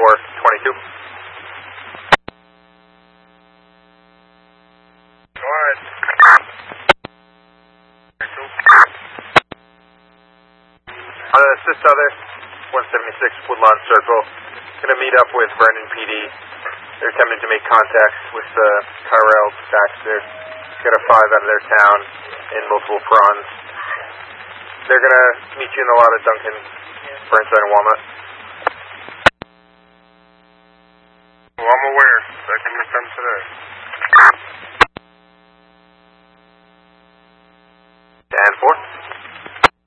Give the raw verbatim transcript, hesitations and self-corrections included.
four twenty-two. Go ahead. Uh, assist other, one seventy-six Woodlawn Circle. Going to meet up with Vernon P D. They're attempting to make contact with uh, Tyrell Baxter. Got a five out of their town in multiple prawns. They're going to meet you in the lot of Duncan, Burnside, and Walnut. Well, I'm aware. That can come today.